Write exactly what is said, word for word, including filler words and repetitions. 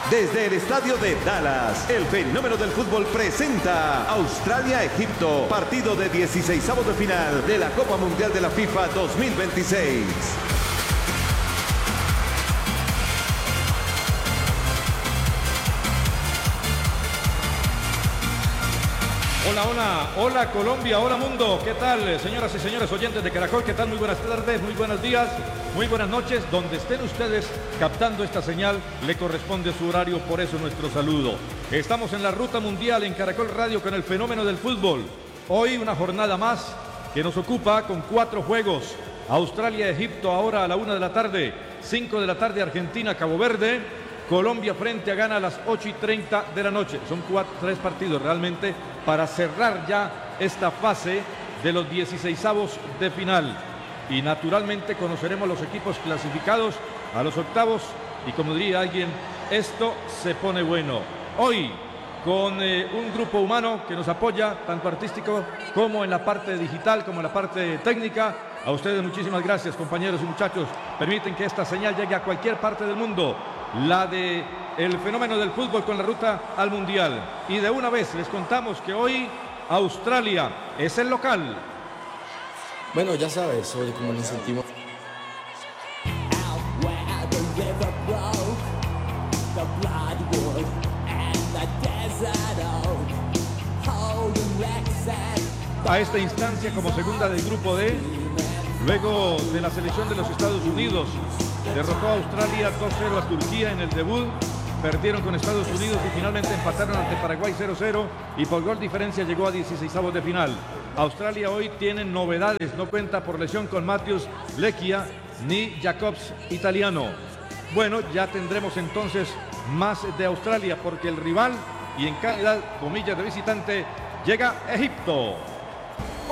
Desde el estadio de Dallas, el fenómeno del fútbol presenta Australia-Egipto, partido de dieciseisavos de final de la Copa Mundial de la FIFA dos mil veintiséis. Hola, hola, hola Colombia, hola mundo, ¿qué tal señoras y señores oyentes de Caracol? ¿Qué tal? Muy buenas tardes, muy buenos días, muy buenas noches. Donde estén ustedes captando esta señal, le corresponde su horario, por eso nuestro saludo. Estamos en la ruta mundial en Caracol Radio con el fenómeno del fútbol. Hoy una jornada más que nos ocupa con cuatro juegos. Australia-Egipto ahora a la una de la tarde, cinco de la tarde Argentina-Cabo Verde. Colombia frente a Ghana a las ocho y treinta de la noche. Son cuatro, tres partidos realmente para cerrar ya esta fase de los dieciseisavos de final. Y naturalmente conoceremos los equipos clasificados a los octavos. Y como diría alguien, esto se pone bueno. Hoy, con eh, un grupo humano que nos apoya, tanto artístico como en la parte digital, como en la parte técnica. A ustedes muchísimas gracias, compañeros y muchachos. Permiten que esta señal llegue a cualquier parte del mundo. La de el fenómeno del fútbol con la ruta al mundial. Y de una vez les contamos que hoy Australia es el local. Bueno, ya sabes, hoy como nos sentimos. A esta instancia como segunda del grupo D, luego de la selección de los Estados Unidos. Derrotó a Australia dos cero a Turquía en el debut. Perdieron con Estados Unidos y finalmente empataron ante Paraguay cero cero. Y por gol diferencia llegó a dieciseisavos de final. Australia hoy tiene novedades. No cuenta por lesión con Matthews Lecchia ni Jacobs italiano. Bueno, ya tendremos entonces más de Australia porque el rival y en calidad, comillas, de visitante llega Egipto.